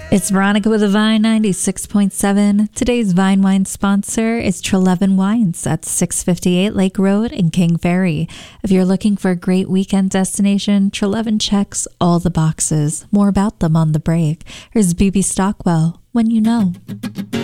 It's Veronica with a Vine 96.7. Today's Vine Wine sponsor is Trelevin Wines at 658 Lake Road in King Ferry. If you're looking for a great weekend destination, Trelevin checks all the boxes. More about them on the break. Here's BB Stockwell, When You Know.